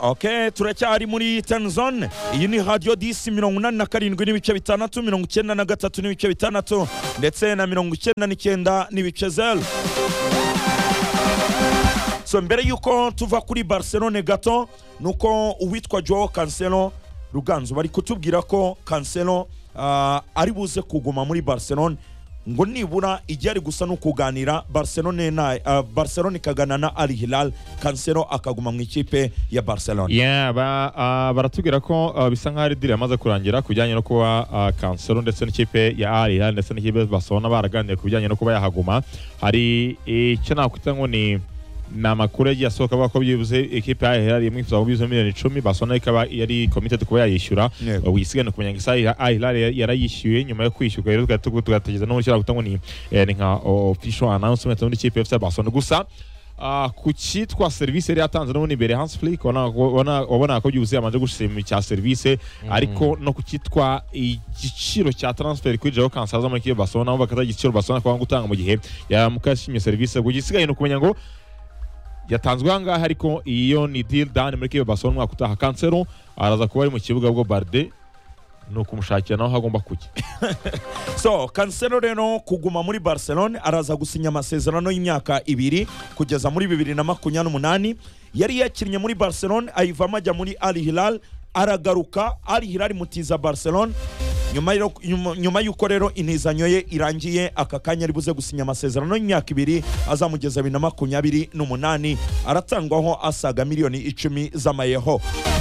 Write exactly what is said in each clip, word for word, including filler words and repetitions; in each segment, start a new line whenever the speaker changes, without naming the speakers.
Okay, turacyari muri ten zone. Iyi ni radio disi mirongo inani na karindwi n'ibice bitandatu, mirongo icyenda na gatatu n'ibice bitandatu, ndetse na mirongo icyenda n'icyenda n'ibice zero. So mbere yuko tuva kuri Barcelona gato, nuko uwitwa Joao Cancelo Ruganzu bari kutubwira ko Cancelo uh, ari buze kuguma muri Barcelona, ngo nibura ijyari gusa no kuganira Barcelona na uh, Barcelona ikagana na Al Hilal, Cancelo akaguma mu ikipe ya Barcelona.
Yeah, ba uh, baratubwira ko uh, bisa nka ari deal yamaze kurangira kujyanye no kuba uh, Cancelo ndetse n'ikipe ya Al Hilal ndetse n'ikipe Barcelona baraganira kujyanye no kuba yahaguma. Hari icyo nakwita ngo ni namakuru yagiye asohoka bako byibuze ekipe ya Hilal yimwifuza ko bizo miliyoni icumi, Barcelona ikaba yari committed kuba yayishyura. Wisigana kumenya ngo isa Al Hilal yarayishyuye nyuma yo kwishyuka, rero tugategeza no cyangwa ngo ni nka official announcement muri ikipe ya Barcelona. Gusa Uh, ku cyitwa service yari yatanze no imbere Hans Flick wana wabona ko byuzuye amanje gushima cya service, mm. ariko no ku cyitwa igiciro cya transfer kuri Joao Cancelo muri kipe Barcelona aho bakaza igiciro Barcelona kwa gutanga mu gihe ya mukashimye service. Gugisigaye no kumenya ngo yatanzwe anga, ariko iyo ni deal done muri kipe Barcelona mwaka utaha. Cancelo araza kuba ari mu kibuga bwo Barde no kumushakira naho hagomba kujya.
So Cancelo rero kuguma muri Barcelona, araza gusinya amasezerano y'imyaka ibiri kugeza muri bibiri na makumyabiri n'umunani. Yari yakinnye muri Barcelona ayivamo ajya muri Al Hilal, aragaruka Al Hilal mutiza Barcelona. Nyuma nyuma, nyuma yuko rero intizanyo ye irangiye, aka kanya ari buze gusinya amasezerano y'imyaka ibiri azamugeza bibiri na makumyabiri n'umunani, aratangwaho asaga miliyoni icumi z'amayeho.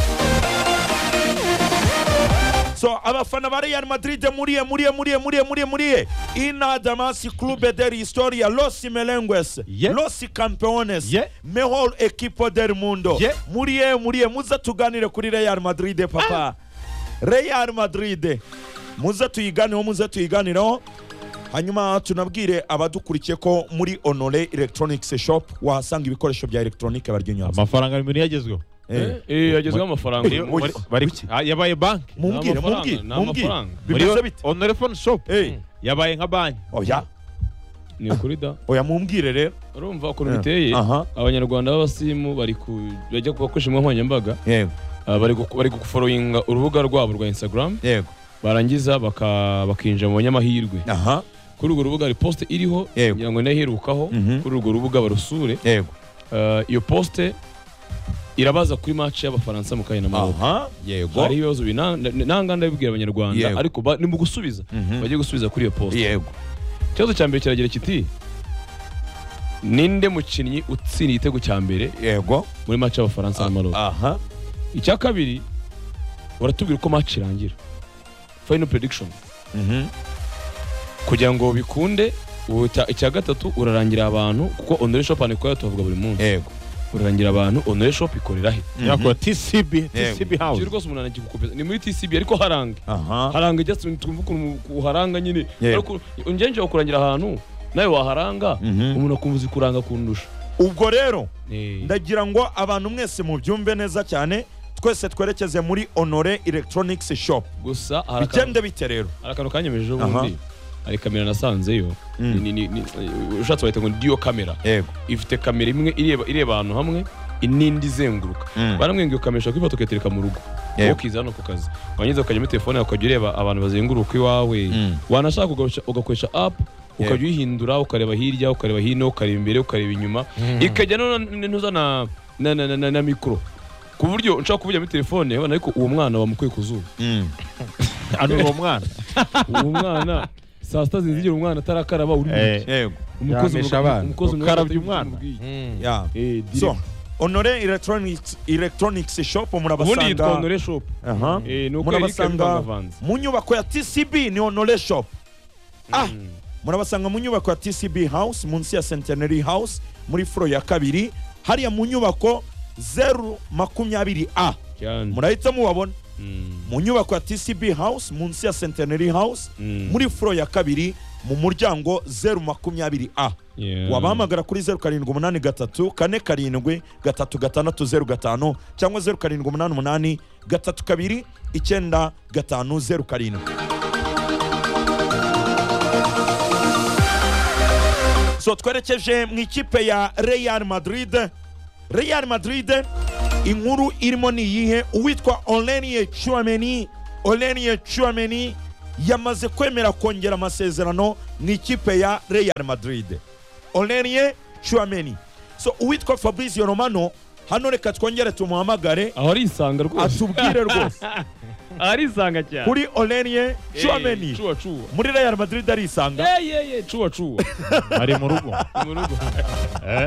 So abafana ba Real Madrid muriye muriye muriye muriye muriye muriye ina Damas Clube de Historia, los melengues, yeah. los campeones, yeah. mejor equipo del mundo, yeah. muriye muriye muza tuganire kuri Real Madrid papa. ah. Real Madrid muza tuyiganireho, muza tuyiganireho, hanyuma tunabwire abadukurikiye ko muri Honore Electronics Shop wahasanga ibikoresho bya electronique baryo.
Amafaranga ibintu yagezweho
eh eh yagezweho amafaranga
bari yabaye bank.
Mumbwire mumbwire mumbwire
bimeze bite Honore Phone Shop eh yabaye nka bank.
Oya
ni ukuri da,
oya mumbwire rero
urumva ukuntu biteye. Abanyarwanda b'abasimu bari kujya kubakoresha mu nkoranyambaga, yego bari bari gufollowinga urubuga rwabo rwa Instagram, yego barangiza baka bakinja mu banyamahirwe. Aha, kuri urwo rubuga hari post iriho kugira ngo nahirukaho kuri urwo rubuga barusure. Yego iyo post irabaza kuri match y'abafaransa mu kayina Maroc. Aha, yego hari ibibazo binanga ndabibwira abanyarwanda, ariko ni mu gusubiza bagiye gusubiza kuri iyo post. Yego cyazo cyambere kiragira kiti ninde mukinnyi utsinda igitego cyambere yego muri match y'abafaransa na Maroc. Aha, icya kabiri baratubwira uko match irangira, final prediction. Mhm, kugira ngo bikunde icya gatatu urarangira abantu kuko Honore Shop ani ko tuvuga buri munsi. Yego urarangira abantu Honore Shop ikorera he
yakora T C B T C B house.
Cyo rwose umuntu anagikukopeza ni muri T C B ariko haranga. Aha, haranga just twumva ukuntu haranga nyine, ariko ungenje ukurangira ahantu nawe waharanga umuntu akumvuza kuranga kundusha.
Ubwo rero ndagira ngo abantu mwese mu byumve neza cyane, twese twerekeze muri Honore Electronics Shop. Gusa bigende bite rero
arakano kanyemeje ubundi ari kamera nasanzeyo ni ushatse wahita ngo dio kamera. Yego ifite kamera imwe ireba ireba ahantu hamwe inindi zenguruka. Baramwe ngo kamera shaka ifoto ketereka mu rugo ukiza no ku kazi, wanyiza ukajya muri telefone ukajya ureba abantu bazenguruka iwawe. Wanashaka ugakoresha app ukajya uhindura ukareba hirya ukareba hino ukareba imbere ukareba inyuma, ikajya ntuza na na na mikro ku buryo nshaka kuvuga muri telefone ubona ariko uwo mwana wamukwiye kuzuba.
Ano uwo mwana
uwo mwana saa sita zinzigera umwana atarakaraba uri
yego umukozi umukozi ukarabye umwana.
Ya so Honore Electronics Electronics Shop murabasanga
ubundi yitwa Honore Shop.
Aha, murabasanga mu nyubako ya T C B ni Honore Shop. Ah, murabasanga mu nyubako ya T C B House munsi ya Centenary House muri floor ya kabiri hariya mu nyubako zero makumyabiri A. Murahita mubabona mu nyubako ya T C B House munsi ya Centenary House muri floor ya kabiri mu muryango zero makumyabiri A. Wabahamagara kuri zero karindwi umunani gatatu kane karindwi gatatu gatandatu zero gatanu cyangwa zero karindwi umunani umunani gatatu kabiri icyenda gatanu zero karindwi. So twerekeje mu ikipe ya Real Madrid. Real Madrid inkuru irimo ni iyihe? Uwitwa Aurelien Tchouameni Aurelien Tchouameni yamaze kwemera kongera amasezerano mu ikipe ya Real Madrid. Aurelien Tchouameni. So uwitwa Fabrizio Romano hano reka twongere tumuhamagare
aho ari isanga rwose
atubwire rwose
ari isanga cyane
kuri Aurelien Tchouameni muri Real Madrid ari isanga
eh eh eh chuwa chuwa
ari mu rugo
mu rugo
eh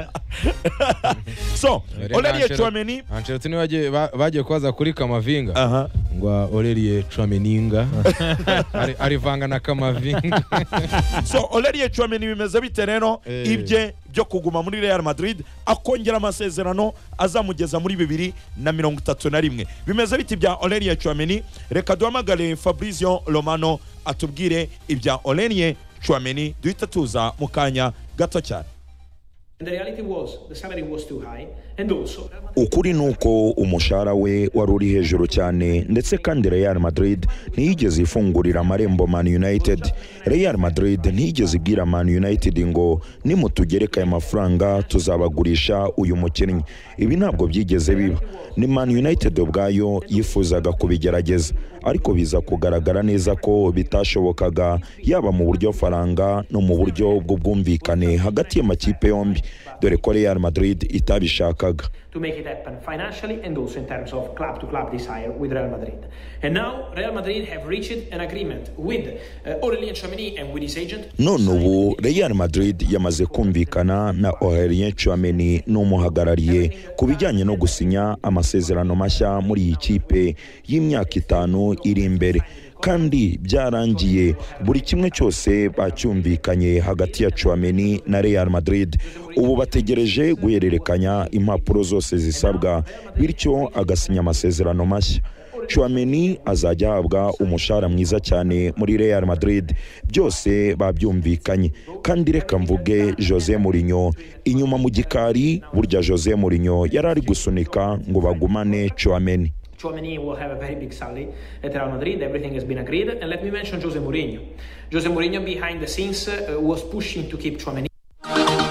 so Aurelien Tchouameni
Ancelotti ni bagiye bagiye kwaza kuri Kamavinga
aha
ngo Aurelien Tchouameninga ari ari vanga na Kamavinga
so Aurelien Tchouameni bimeze bite rero ibye byo kuguma muri Real Madrid akongera amasezerano azamugeza muri bibiri na mirongo itatu na rimwe bimeze biti bya Aurelien Tchouameni. Reka duhamagare Fabrizio Romano atubwire ibya Aurelien Tchouameni duhita tuza mu kanya gato cyane.
The reality was the salary was too high and also
ukuri nuko umushahara we wari uri hejuru cyane ndetse kandi Real Madrid ntiyigeze ifungurira amarembo Man United. Real Madrid ntiyigeze ibwira Man United ngo nimutugereka aya mafaranga tuzabagurisha uyu mukinnyi. Ibi ntabwo byigeze biba. Ni Man United ubwayo yifuzaga kubigerageza ariko biza kugaragara neza ko bitashobokaga yaba mu buryo faranga no mu buryo bw'ubwumvikane hagati y'amakipe yombi dore ko Real Madrid itabishakaga.
To make it happen financially and also in terms of club to club desire with Real Madrid. And now Real Madrid have reached an agreement with uh, Aurelien Tchouameni and with his agent.
None ubu Real Madrid yamaze kumvikana na Aurelien Tchouameni n'umuhagarariye ku bijyanye no gusinya amasezerano mashya muri iyi kipe y'imyaka itanu iri imbere kandi byarangiye buri kimwe cyose bacyumvikanye hagati ya Tchouameni na Real Madrid. Ubu bategereje guhererekanya impapuro zose zisabwa bityo agasinya amasezerano mashya. Tchouameni azajya ahabwa umushahara mwiza cyane muri Real Madrid byose babyumvikanye kandi reka mvuge Jose Mourinho inyuma mu gikari burya Jose Mourinho yarari gusunika ngo bagumane Tchouameni.
Tchouameni will have a very big salary at Real Madrid. Everything has been agreed. And let me mention Jose Mourinho. Jose Mourinho behind the scenes uh, was pushing to keep Tchouameni.